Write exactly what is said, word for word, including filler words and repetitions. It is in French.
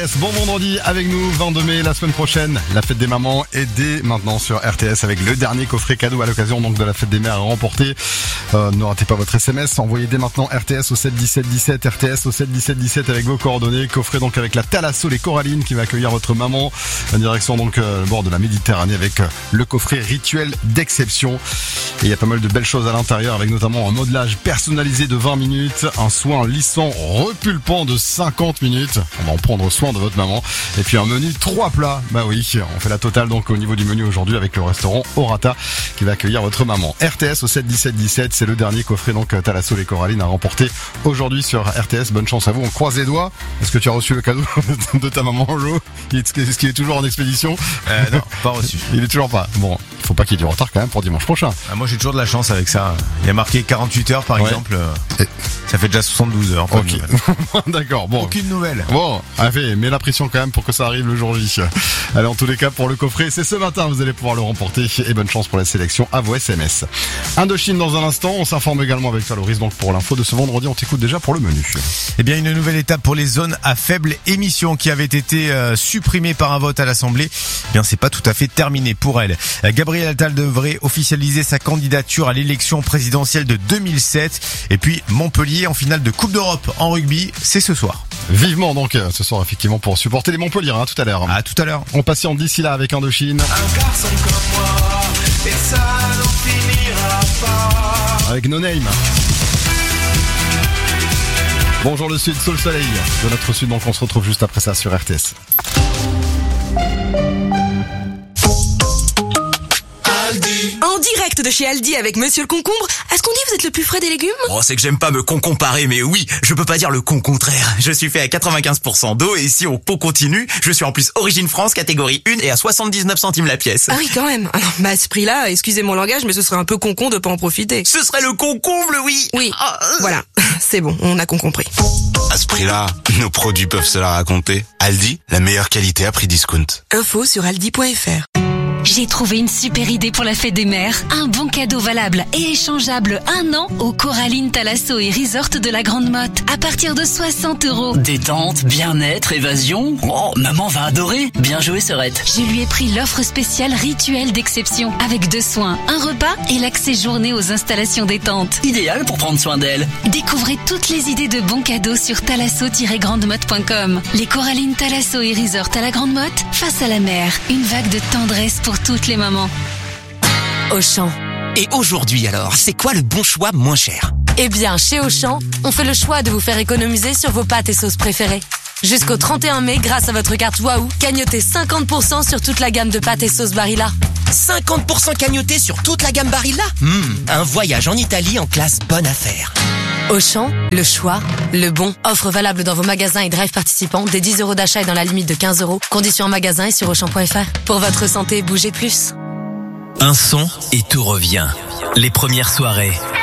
Bon vendredi avec nous, vingt-deux mai, la semaine prochaine, la fête des mamans est dès maintenant sur R T S avec le dernier coffret cadeau à l'occasion donc de la fête des mères à remporter. Euh, ne ratez pas votre S M S, envoyez dès maintenant R T S au sept dix-sept dix-sept, R T S au sept dix-sept dix-sept avec vos coordonnées. Coffret donc avec la Thalasso les Corallines qui va accueillir votre maman en direction donc euh, bord de la Méditerranée avec euh, le coffret rituel d'exception. Et il y a pas mal de belles choses à l'intérieur avec notamment un modelage personnalisé de vingt minutes, un soin lissant repulpant de cinquante minutes. On va en prendre soin de votre maman. Et puis un menu trois plats. Bah oui, on fait la totale donc au niveau du menu aujourd'hui avec le restaurant Orata qui va accueillir votre maman. R T S au sept dix-sept dix-sept, c'est le dernier coffret donc Thalasso les Corallines à remporter aujourd'hui sur R T S. Bonne chance à vous, on croise les doigts. Est-ce que tu as reçu le cadeau de ta maman, Jo? Est-ce qu'il est toujours en expédition? Euh, non, pas reçu. Il est toujours pas. Bon, il faut pas qu'il y ait du retard quand même pour dimanche prochain. Ah, moi j'ai toujours de la chance avec ça. Il y a marqué quarante-huit heures par ouais. exemple. Et... Ça fait déjà soixante-douze heures. Ok. D'accord. Bon. Aucune nouvelle. Bon, allez, mets la pression quand même pour que ça arrive le jour J. Allez, en tous les cas, pour le coffret, c'est ce matin, vous allez pouvoir le remporter. Et bonne chance pour la sélection à vos S M S. Indochine dans un instant. On s'informe également avec toi, Loris. Donc pour l'info de ce vendredi, on t'écoute déjà pour le menu. Eh bien, une nouvelle étape pour les zones à faible émission qui avait été euh, supprimée par un vote à l'Assemblée. Eh bien, c'est pas tout à fait terminé pour elle. Euh, Gabriel Attal devrait officialiser sa candidature à l'élection présidentielle de deux mille sept. Et puis Montpellier en finale de Coupe d'Europe en rugby, c'est ce soir. Vivement donc ce soir effectivement pour supporter les Montpellier hein, tout à l'heure. À tout à l'heure. On patiente d'ici là avec Indochine. Un garçon comme moi, et ça n'en finira pas. Avec No Name. Bonjour le Sud, sous le soleil de notre Sud, donc on se retrouve juste après ça sur R T S. En direct de chez Aldi avec Monsieur le Concombre. Est-ce qu'on dit vous êtes le plus frais des légumes? Oh, c'est que j'aime pas me concomparer, mais oui, je peux pas dire le con contraire. Je suis fait à quatre-vingt-quinze pour cent d'eau et si on continue, je suis en plus Origine France, catégorie un et à soixante-dix-neuf centimes la pièce. Ah oui, quand même. Ah non, bah à ce prix-là, excusez mon langage, mais ce serait un peu concon de pas en profiter. Ce serait le concomble, oui. Oui, Ah, euh. voilà. C'est bon, on a con compris. À ce prix-là, nos produits peuvent se la raconter. Aldi, la meilleure qualité à prix discount. Info sur aldi point f r. J'ai trouvé une super idée pour la fête des mères. Un bon cadeau valable et échangeable un an au Corallines Thalasso et Resort de la Grande Motte à partir de soixante euros. Détente, bien-être, évasion. Oh, maman va adorer. Bien joué, Sorette. Je lui ai pris l'offre spéciale rituel d'exception avec deux soins, un repas et l'accès journée aux installations détente. Idéal pour prendre soin d'elle. Découvrez toutes les idées de bons cadeaux sur thalasso tiret grande motte point com. Les Corallines Thalasso et Resort à la Grande Motte, face à la mer. Une vague de tendresse pour toutes les mamans. Auchan. Et aujourd'hui alors, c'est quoi le bon choix moins cher? Eh bien, chez Auchan, on fait le choix de vous faire économiser sur vos pâtes et sauces préférées. Jusqu'au trente et un mai, grâce à votre carte Waouh, cagnotez cinquante pour cent sur toute la gamme de pâtes et sauces Barilla. cinquante pour cent cagnoté sur toute la gamme Barilla. Mmh, un voyage en Italie en classe bonne affaire. Auchan, le choix, le bon. Offre valable dans vos magasins et drive participants dès dix euros d'achat et dans la limite de quinze euros. Conditions en magasin et sur auchan point f r. Pour votre santé, bougez plus. Un son et tout revient. Les premières soirées.